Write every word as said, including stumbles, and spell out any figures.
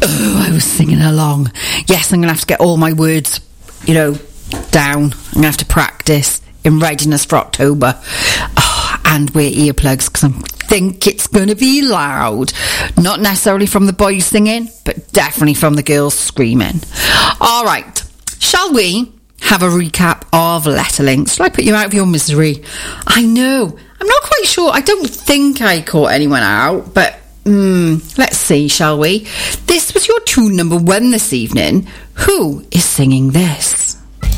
Oh, I was singing along. Yes, I'm going to have to get all my words, you know, down. I'm going to have to practice in readiness for October. Oh, and wear earplugs because I think it's going to be loud. Not necessarily from the boys singing, but definitely from the girls screaming. All right, shall we have a recap of Letterlinks? Shall I put you out of your misery? I know. I'm not quite sure. I don't think I caught anyone out, but mm, let's see, shall we? This was your tune number one this evening. Who is singing this?